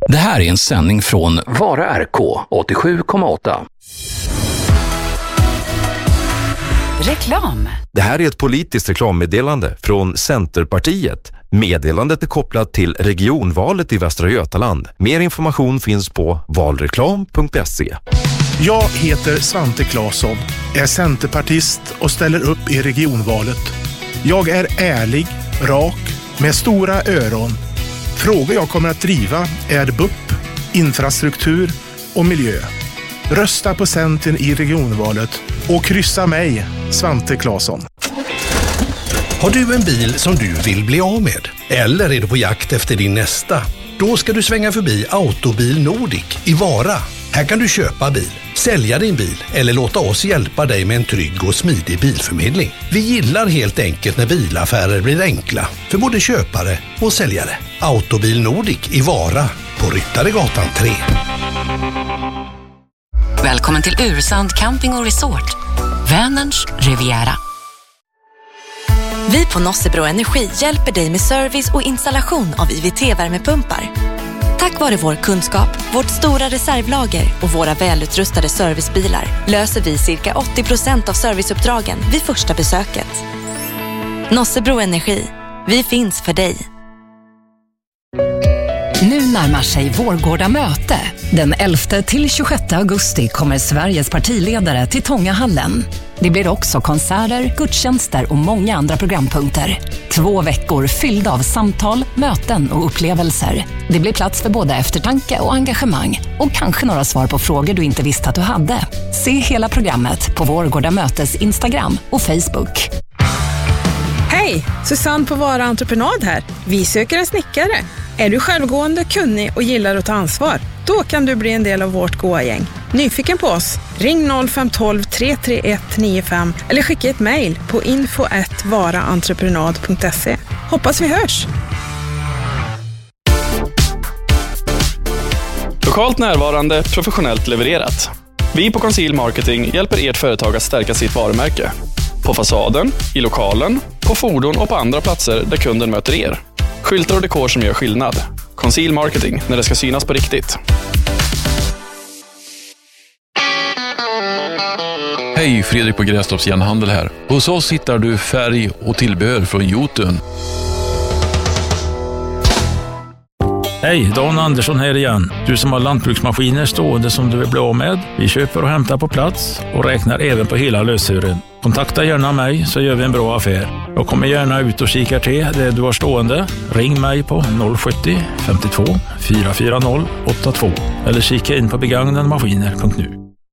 Det här är en sändning från Vara RK 87,8. Reklam. Det här är ett politiskt reklammeddelande från Centerpartiet. Meddelandet är kopplat till regionvalet i Västra Götaland. Mer information finns på valreklam.se. Jag heter Svante Claesson, är centerpartist och ställer upp i regionvalet. Jag är ärlig, rak, med stora öron. Frågor jag kommer att driva är BUP, infrastruktur och miljö. Rösta på Centern i regionvalet och kryssa mig, Svante Claesson. Har du en bil som du vill bli av med? Eller är du på jakt efter din nästa? Då ska du svänga förbi Autobil Nordic i Vara. Här kan du köpa bil, sälja din bil eller låta oss hjälpa dig med en trygg och smidig bilförmedling. Vi gillar helt enkelt när bilaffärer blir enkla för både köpare och säljare. Autobil Nordic i Vara på Ryttaregatan 3. Välkommen till Ursand Camping och Resort. Vänerns Riviera. Vi på Nossebro Energi hjälper dig med service och installation av IVT-värmepumpar. Tack vare vår kunskap, vårt stora reservlager och våra välutrustade servicebilar löser vi cirka 80% av serviceuppdragen vid första besöket. Nossebro Energi. Vi finns för dig. Nu närmar sig Vårgårda möte. Den 11 till 26 augusti kommer Sveriges partiledare till Tångahallen. Det blir också konserter, gudstjänster och många andra programpunkter. 2 veckor fyllda av samtal, möten och upplevelser. Det blir plats för både eftertanke och engagemang. Och kanske några svar på frågor du inte visste att du hade. Se hela programmet på Vårgårda mötes Instagram och Facebook. Hej! Susanne på Vara Entreprenad här. Vi söker en snickare. Är du självgående, kunnig och gillar att ta ansvar? Då kan du bli en del av vårt goa gäng. Nyfiken på oss? Ring 0512 331 95 eller skicka ett mejl på info@varaentreprenad.se. Hoppas vi hörs! Lokalt närvarande, professionellt levererat. Vi på Conceal Marketing hjälper ert företag att stärka sitt varumärke. På fasaden, i lokalen, på fordon och på andra platser där kunden möter er. Skyltar och dekor som gör skillnad. Conceal Marketing, när det ska synas på riktigt. Hej, Fredrik på Grästorps Järnhandel här. Hos oss hittar du färg och tillbehör från Jotun. Hej, Dan Andersson här igen. Du som har lantbruksmaskiner stående som du vill bli av med. Vi köper och hämtar på plats och räknar även på hela lösören. Kontakta gärna mig så gör vi en bra affär. Jag kommer gärna ut och kikar till det du har stående. Ring mig på 070 52 440 82 eller kika in på begagnenmaskiner.nu.